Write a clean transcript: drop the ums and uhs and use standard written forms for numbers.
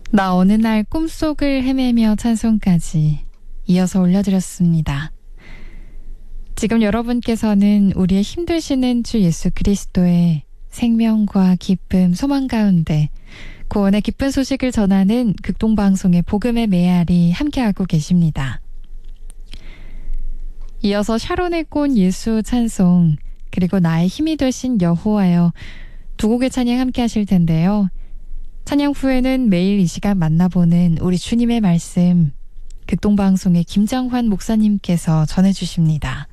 나 어느 날 꿈속을 헤매며 찬송까지 이어서 올려드렸습니다. 지금 여러분께서는 우리의 힘드시는 주 예수 그리스도의 생명과 기쁨, 소망 가운데 구원의 기쁜 소식을 전하는 극동방송의 복음의 메아리 함께하고 계십니다. 이어서 샤론의 꽃 예수 찬송, 그리고 나의 힘이 되신 여호와여 두 곡의 찬양 함께 하실 텐데요. 찬양 후에는 매일 이 시간 만나보는 우리 주님의 말씀 극동방송의 김정환 목사님께서 전해주십니다.